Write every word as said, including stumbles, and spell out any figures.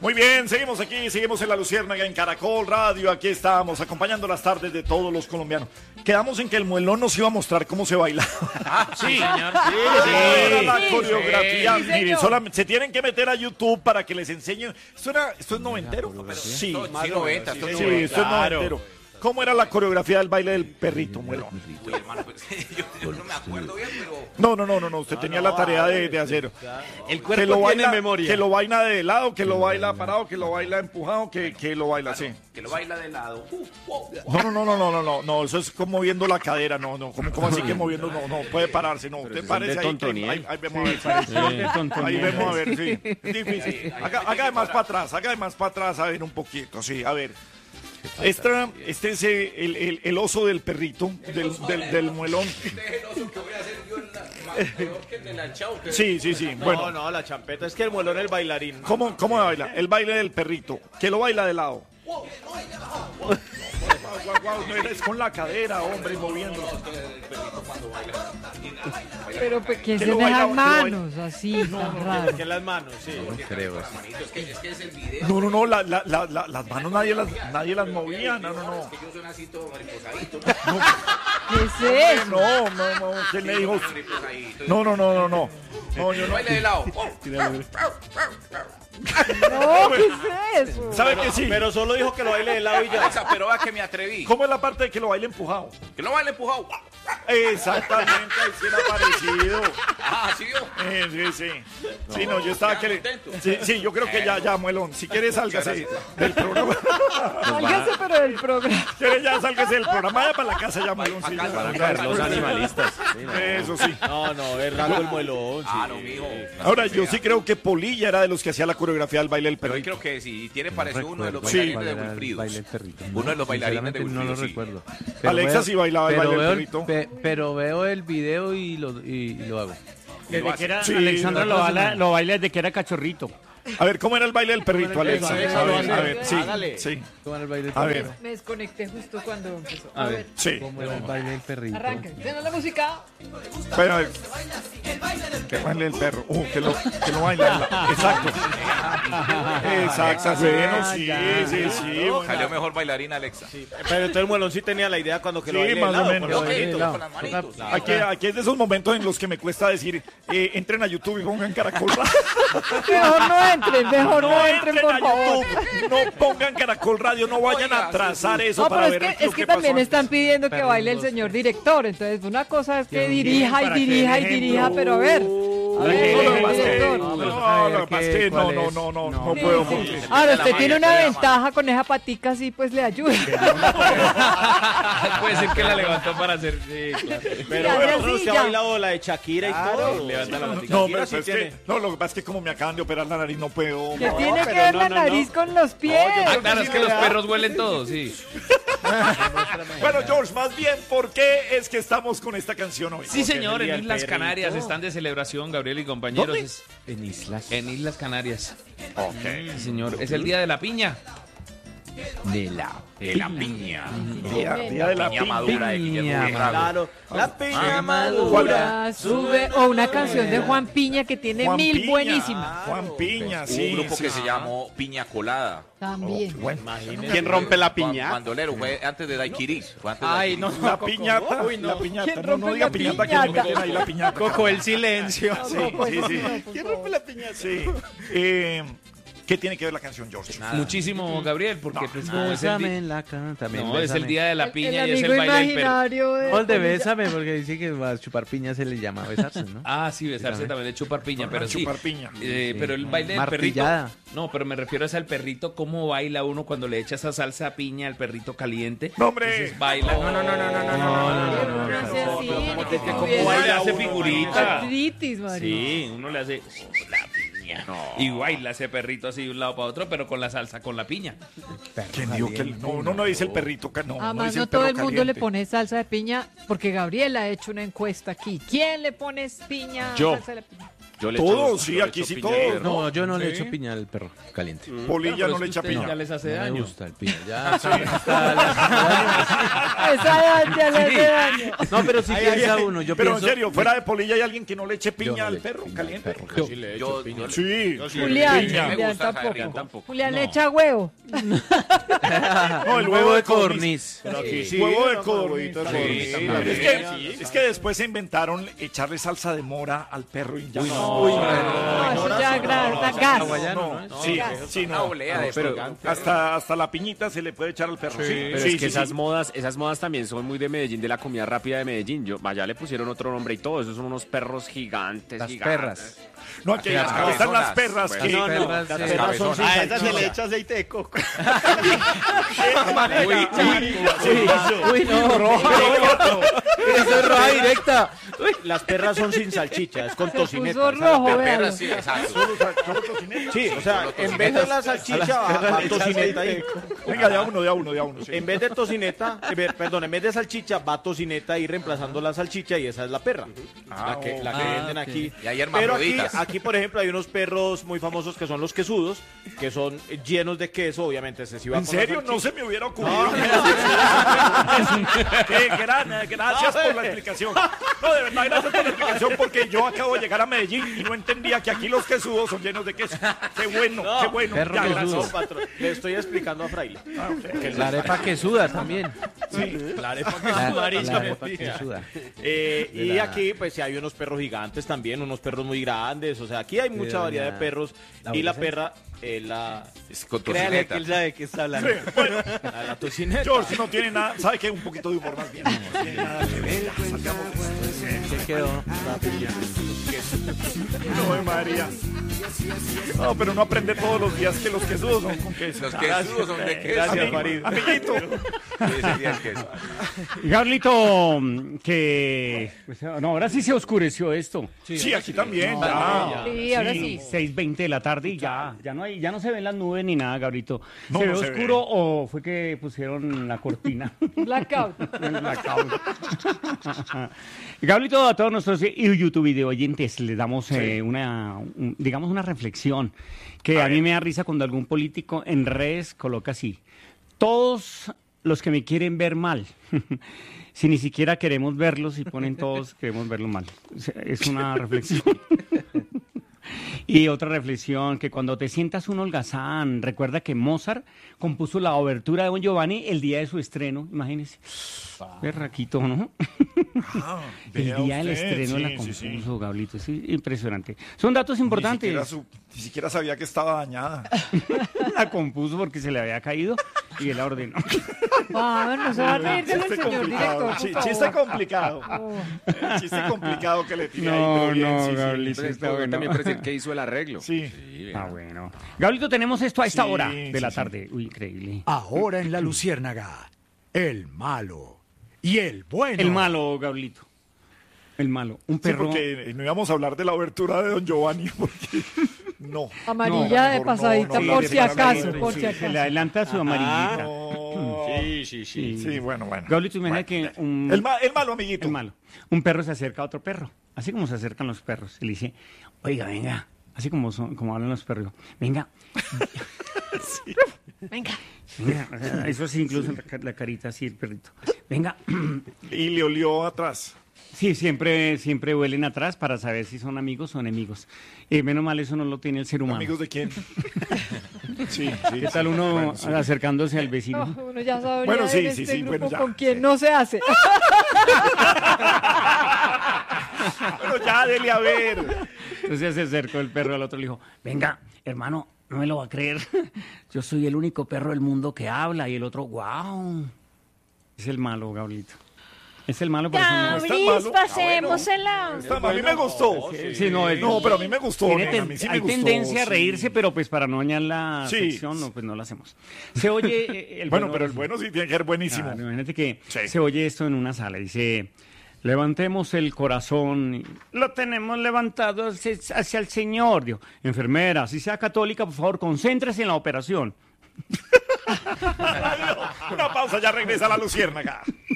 Muy bien, seguimos aquí, seguimos en La Luciérnaga, en Caracol Radio. Aquí estamos, acompañando las tardes de todos los colombianos. Quedamos en que el muelón nos iba a mostrar cómo se baila. Ah, sí, señor. Sí, sí, la sí, coreografía. sí, Miren, solamente se tienen que meter a YouTube para que les enseñe. ¿Esto, era, esto es noventero? Sí, Sí, noventa, sí, esto es sí, noventa. esto es noventero. ¿Cómo era la coreografía del baile del perrito, muelón? Uy, hermano, pues, yo, yo no me acuerdo bien, pero... No, no, no, no, no. Usted tenía la tarea de, de hacer. El Que cuerpo lo tiene baila, memoria. que lo baila de lado, que lo baila parado, que lo baila empujado, que, que lo baila así. Que lo baila de lado. Uh, wow. No, no, no, no, no, no, no, no, eso es como moviendo la cadera, no, no, como, como así que moviendo, no, no, puede pararse, no, usted parece ahí, que- ahí, ahí vemos a ver, ahí vemos a ver, sí, es difícil, haga, haga de más para atrás, haga de más para atrás, a ver un poquito, sí, a ver. Esta, este es el, el, el oso del perrito, del, del, del muelón. Este es el oso que voy a hacer yo en la... más peor que el de la chau, que- Sí, sí, sí, No, bueno, no, la champeta es que el muelón es el bailarín. ¿cómo, cómo baila? El baile del perrito, que lo baila de lado. Guau, guau, no, es con la cadera, hombre, moviendo. Pero pues, ¿qué Que se lo dejan baila- que lo baila- manos así, tan raro? Que en las manos, sí. Creo. Manito, es que, es que es el video. No, no, no, la, la, la, la- las manos nadie las, nadie las movía, no, no, no. Que yo soy así todo mariposadito. ¿Qué es eso? No, no, no, ¿quién le dijo? Mariposadito. No, no, no, no, no. No, yo no. Baile de lado. No, ¿qué es eso? ¿Sabe que sí? Pero solo dijo que lo baile de lado y ya. Alexa, pero va que me atreví. ¿Cómo es la parte de que lo baile empujado? Que lo baile empujado. Exactamente, ahí sí era parecido. Ah, ¿sí vio? Eh, sí, sí. Sí, no, yo estaba que le... contento. Sí, sí, yo creo que ya, ya, muelón. Si quieres, sálgase del programa. Sálgase, pero del programa. Si quieres, ya sálgase del programa. Vaya para la casa ya, muelón. Sí, ya. Van a caer los animalistas. Sí, no. Eso sí. No, no, es raro el muelón. Sí. Ah, no, mijo. Ahora, yo sí creo que Polilla era de los que hacía la coreografía del baile del Pero hoy perrito. creo que sí, tiene parecido uno de los Sí. bailarines de ¿Cuál era el Wilfridos. baile del perrito? Uno de los bailarines de Sinceramente no lo Wilfridos, sí. recuerdo. Alexa sí bailaba el pero baile del veo el- perrito. pe- pero veo el video y lo, y, y lo hago. Desde que era, Sí, Alexandra lo nosotros baila, lo baila desde que era cachorrito. A ver, ¿cómo era el baile del perrito, Alexa? Alexa, A ver, Alexa, a ver, sí, hágale. sí. ¿Cómo era el baile del A perrito? ver, Me desconecté justo cuando empezó. A ver, sí. ¿cómo era el baile del perrito? Arranca. ¿Tiene la música? Bueno, a ver. Que baile el perro. Uh, que lo, que lo baila. la- Exacto. Exacto. Bueno, sí, sí, sí. bueno. Salió mejor bailarina Alexa. Pero entonces el muelón sí tenía la idea cuando que lo Sí, baile más de o lado. menos. por lo Ojito, bonito. lado. con las manitos. Aquí, aquí es de esos momentos en los que me cuesta decir, eh, entren a YouTube y pongan Caracol Radio. Mejor no entren, mejor no entren, por a favor. YouTube, no pongan Caracol Radio, no vayan a Oiga, trazar eso No, para pero ver es que, lo es que pasó también antes. están pidiendo que Perros baile el bosque. señor director. Entonces, una cosa es que Dios mío, dirija y para que dirija den y ejemplo. dirija, pero a ver. A Para ver, que No, den lo que pasa es que- director. no, pero no, saber lo que pasa es qué- que no, cuál no, es. no, no, no Sí, puedo. sí. porque- Ahora, de la usted mano, tiene de una la mano. ventaja con esa patica, así pues le ayuda. Puede ser que la levantó para hacer. Sí, claro. Pero Ya, bueno, ya, usted sí, ha ya. bailado la de Shakira y todo. Levanta la matica. No, Shakira pero sí es que, tiene. no, lo que pasa es que como me acaban de operar la nariz, no puedo. Que no. tiene que pero ver no, la no, nariz no. con los pies. Ah, claro, es que los perros huelen todos, sí. Bueno, George, más bien, ¿por qué es que estamos con esta canción hoy? Sí, señor, el día en del Islas perrito. Canarias están de celebración, Gabriel y compañeros. ¿Dónde? Es- En islas. En Islas Canarias. Ok. Sí, señor. Es el día de la piña. De la De la piña. Día, día de la Piña piña. madura de Guillermo Piña Buitrago. Claro, la piña Ah, madura. Sube, o una canción de Juan Piña que tiene Juan mil Piña. buenísimas. Juan Piña, Hubo sí. un grupo sí. que se llamó Piña Colada. También. Bueno, ¿Quién rompe la Juan- piña? Bandolero, fue antes de Daiquiri. Fue antes de Ay, Daiquiri. no, la piñata. Uy, no. La piñata. ¿Quién No, no rompe diga la piñata, que piñata? le meten ahí la piñata. Coco, el silencio. Sí, sí, sí. ¿Quién rompe la piña? Sí. Eh, ¿Qué tiene que ver la canción, George? Muchísimo, Gabriel, porque pues como es el, Bésame di- en la cama también. no, es el día de la El, piña el y es amigo el baile del perro. imaginario de... O el de bésame, porque dice que a chupar piña se le llama besarse, ¿no? Ah, sí, besarse también de chupar piña, pero sí. Chupar piña. Eh, Sí. pero el baile del Martillada. perrito. No, pero me refiero es al perrito, cómo baila uno cuando le echa esa salsa a piña al perrito caliente. ¡No, hombre! Entonces baila. No, no, no, no, no, no. no, No sé así, ¿cómo te- no cómo tuviera baila? baila hace uno, figurita. artritis, María. Sí, uno le hace "Oh, la piña. Y baila ese perrito así de un lado para otro, pero con la salsa, con la piña. ¿Quién dijo que el- no, no, no dice el perrito, ca- no, no Además, dice no el todo perro el mundo caliente. le pone salsa de piña, porque Gabriel ha hecho una encuesta aquí. ¿Quién le pone piña? Yo. salsa de piña? Yo le Todo, echo- sí, yo le aquí echo sí piña todo. al perro. No, yo no le Sí. echo piña al perro caliente. No Polilla no le echa piña. Ya les hace me daño. gusta el piña. Ya, está- está- le hace Esa edad ya le hace daño. daño. No, pero si piensa uno, yo Pero en pienso... serio, fuera de Polilla hay alguien que no le eche Yo piña no al le echo perro piña al caliente. perro Yo, caliente. yo, yo- Sí. Julián, piña. me Julián gusta, tampoco. Julián tampoco. Julián No. le echa huevo. No, el huevo de codorniz. Pero aquí sí. Huevo de no, codorniz. huevito de Sí, codorniz, sí, también. es, que, es que después se inventaron echarle salsa de mora al perro y ya no. Uy, No, eso ya gra- da gas. Hawaiano, ¿no es? Sí, gas. sí, Una no. olea de pero- picante. Hasta, hasta la piñita se le puede echar al perro. Sí, Pero sí, es que sí, esas sí. modas, esas modas también son muy de Medellín, de la comida rápida de Medellín. Yo, allá le pusieron otro nombre y todo. Esos son unos perros gigantes, Las gigantes. perras. No, aquí Las aquí están las cabezonas. perras Bueno, que. no, no, Las sí. perras son sin A A esas se le salchicha. echa aceite de coco. Uy, uy, no. Eso es roja directa. Las perras son sin salchicha, es con Se tocineta. puso rojo, La véalo. perra, sí, exacto. Sí, o sea, en vez de la salchicha va, va tocineta ahí. Venga, de a uno, de a uno, de a uno. sí. En vez de tocineta, eh, ver, perdón, en vez de salchicha va tocineta ahí reemplazando la salchicha y esa es la perra. La que, la que Ah, venden ok. aquí. Y hay Pero aquí, hermafroditas. aquí, por ejemplo, hay unos perros muy famosos que son los quesudos, que son llenos de queso, obviamente excesiva. ¿En con la serio? No salchicha. se me hubiera ocurrido. Qué gran, eh, gracias por la explicación. No, de verdad, gracias por la explicación, porque yo acabo de llegar a Medellín y no entendía que aquí los quesudos son llenos de queso. Qué bueno, qué bueno. Perro Ya, quesudo. gracias. No, patrón, le estoy explicando a Fraile. La arepa que suda también. La arepa que La, suda, la arepa que suda. Eh, De y la- aquí, pues, sí hay unos perros gigantes también, unos perros muy grandes. O sea, aquí hay mucha doña- variedad de perros. la Y la Bolsa. perra, eh, la, Es con Créale tocineta. que él sabe de qué está hablando. Sí, bueno, la, la tocineta. George no tiene nada, ¿sabe qué? Un poquito de humor más bien. No tiene nada que ver. ya, salgamos de esto. ¿Qué quedó? No, María. No, pero no aprende todos los días que los quesudos son con queso. Los quesudos son de queso. Gracias, Ami- Farid. Amiguito. Ese sería el queso. Gablito, que... pues, no, ahora sí se oscureció esto. Sí, aquí también. No, ya. Sí, ahora sí. seis veinte de la tarde y ya, ya no hay, ya no se ven las nubes ni nada, Gabrito. No, ¿Se no ve se oscuro ve. o fue que pusieron la cortina? Blackout. El blackout. Gablito, a todos nuestros YouTube video oyentes les damos eh, una, un- digamos, una reflexión que a, mí me da risa cuando algún político en redes coloca así: todos los que me quieren ver mal. Si ni siquiera queremos verlos y ponen todos queremos verlos mal. O sea, es una reflexión. Y otra reflexión, que cuando te sientas un holgazán, recuerda que Mozart compuso la obertura de Don Giovanni el día de su estreno, imagínese. Berraquito, ¿no? Ah, El vea día del usted, estreno la sí, sí, sí. compuso, Gablito, sí, impresionante. Son datos importantes. Ni siquiera, su- ni siquiera sabía que estaba dañada. La compuso porque se le había caído y él la ordenó. Ah, no se va a reír del Chiste señor complicado. director, chi- por Chiste favor. complicado. Oh. Eh, Chiste complicado que le tiré ahí. No, pero bien, no, sí, sí. Gablito, está bueno. También parece el que hizo el arreglo. Sí. Ah, bueno. Gablito, tenemos esto a esta Sí, hora de sí, la sí. tarde. Uy, increíble. Ahora en La Luciérnaga, el malo y el bueno. El malo, Gablito. El malo. Un Sí, perro. porque no íbamos a hablar de la obertura de Don Giovanni, porque no. Amarilla de mejor no, pasadita no, por no, si no, acaso, no, por sí, si Se le acaso. adelanta su amarillita. No. Sí, sí, sí. Sí, bueno, bueno. Gablito, imagina Bueno, que un... El, ma- el malo, amiguito. El malo. Un perro se acerca a otro perro, así como se acercan los perros. Y le dice, oiga, venga, así como son, como hablan los perros. Venga. Venga. Venga. O sea, eso sí, incluso la, ca- la carita así, el perrito. Venga. Y le olió atrás. Sí, siempre, siempre huelen atrás para saber si son amigos o enemigos. Eh, menos mal eso no lo tiene el ser humano. ¿Amigos de quién? Sí, sí. ¿Qué tal uno Bueno, sí. acercándose al vecino? No, uno ya sabría Bueno, sí, en sí, este sí, grupo bueno, ya, con quién sí. no se hace. Bueno, ya, dele a ver. Entonces se acercó el perro al otro y le dijo, venga, hermano, no me lo va a creer. Yo soy el único perro del mundo que habla. Y el otro, wow. Es el malo, Gablito. Es el malo, pero eso no... está malo. pasémosela. Está- a mí me gustó. Sí, no, el- No, pero a mí me gustó. Tiene nena, a ten- mí sí me hay gustó, tendencia a sí. reírse, pero pues para no dañar la Sí. sección, no, pues no lo hacemos. Se oye... eh, el Bueno, pero el bueno sí tiene que ser buenísimo. Claro, imagínate que Sí. se oye esto en una sala. Dice, levantemos el corazón. y Lo tenemos levantado hacia, hacia el Señor. Digo, enfermera, si sea católica, por favor, concéntrese en la operación. Una pausa, ya regresa la luciérnaga.